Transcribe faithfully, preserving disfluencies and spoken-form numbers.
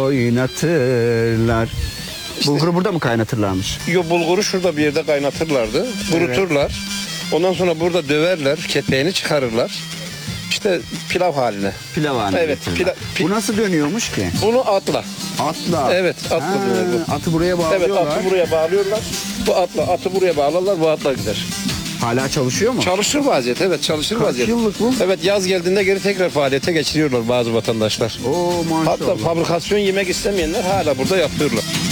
oynatırlar. Bulguru burada mı kaynatırlarmış? Yo, bulguru şurada bir yerde kaynatırlardı. Kuruturlar. Ondan sonra burada döverler. Kepeğini çıkarırlar. İşte pilav haline. Pilav haline Evet, getirirler. pila- pi- Bu nasıl dönüyormuş ki? Bunu atla. Atla. Evet, atla Ha, dönüyor bu. atı buraya Evet, bağlıyorlar. atı buraya bağlıyorlar. Bu atla, atı buraya bağlarlar, bu atla gider. Hala çalışıyor mu? Çalışır vaziyet, evet çalışır Kaç vaziyet. yıllık bu? Evet, yaz geldiğinde geri tekrar faaliyete geçiriyorlar bazı vatandaşlar. Oo maşallah. Hatta fabrikasyon yemek istemeyenler hala burada yapıyorlar.